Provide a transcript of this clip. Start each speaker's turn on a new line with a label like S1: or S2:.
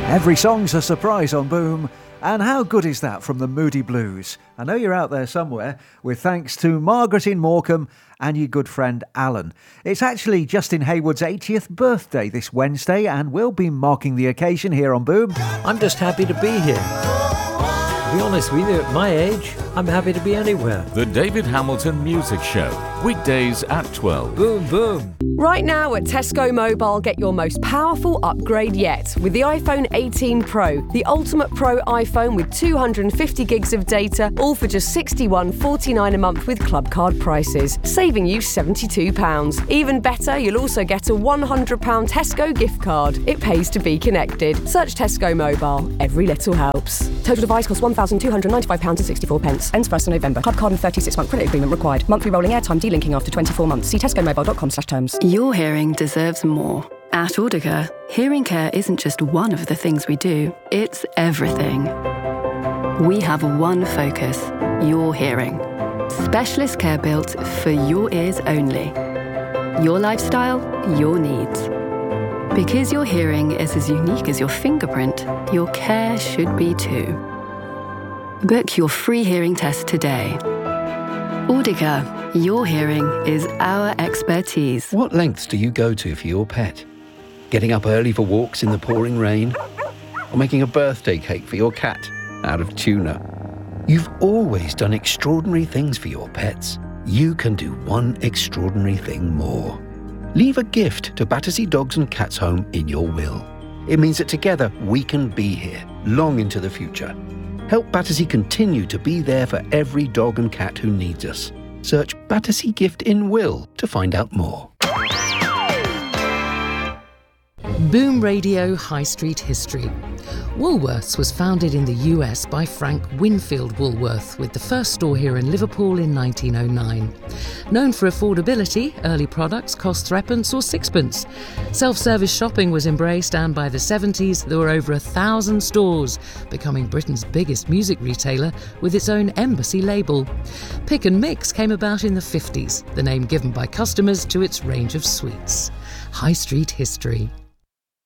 S1: Every song's a surprise on Boom. And how good is that from the Moody Blues? I know you're out there somewhere, with thanks to Margaret in Morecambe and your good friend Alan. It's actually Justin Hayward's 80th birthday this Wednesday, and we'll be marking the occasion here on Boom.
S2: I'm just happy to be here. To be honest with you, at my age, I'm happy to be anywhere.
S3: The David Hamilton Music Show, weekdays at 12.
S2: Boom, boom.
S4: Right now at Tesco Mobile, get your most powerful upgrade yet with the iPhone 18 Pro, the ultimate Pro iPhone with 250 gigs of data, all for just $61.49 a month with club card prices, saving you £72. Even better, you'll also get a £100 Tesco gift card. It pays to be connected. Search Tesco Mobile. Every little helps. Total device costs £1,295.64. Ends 1st of November. Club card and 36-month credit agreement required. Monthly rolling airtime delinking after 24 months. See tescomobile.com/terms.
S5: Your hearing deserves more. At Audica, hearing care isn't just one of the things we do, it's everything. We have one focus, your hearing. Specialist care built for your ears only. Your lifestyle, your needs. Because your hearing is as unique as your fingerprint, your care should be too. Book your free hearing test today. Audica. Your hearing is our expertise.
S6: What lengths do you go to for your pet? Getting up early for walks in the pouring rain? Or making a birthday cake for your cat out of tuna? You've always done extraordinary things for your pets. You can do one extraordinary thing more. Leave a gift to Battersea Dogs and Cats Home in your will. It means that together we can be here, long into the future. Help Battersea continue to be there for every dog and cat who needs us. Search Battersea Gift in Will to find out more.
S7: Boom Radio High Street History. Woolworths was founded in the US by Frank Winfield Woolworth, with the first store here in Liverpool in 1909. Known for affordability, early products cost threepence or sixpence. Self-service shopping was embraced, and by the 70s there were over 1,000 stores, becoming Britain's biggest music retailer with its own Embassy label. Pick and Mix came about in the 50s, the name given by customers to its range of sweets. High Street History.